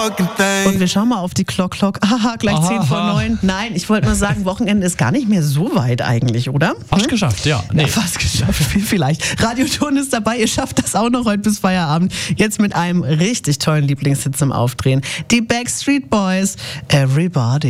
Und wir schauen mal auf die Clock. Haha, gleich 10 vor 9. Nein, ich wollte nur sagen, Wochenende ist gar nicht mehr so weit eigentlich, oder? Fast geschafft, ja. Nee. Ja, fast geschafft, vielleicht. Radioton ist dabei, ihr schafft das auch noch heute bis Feierabend. Jetzt mit einem richtig tollen Lieblingshit zum Aufdrehen. Die Backstreet Boys, Everybody.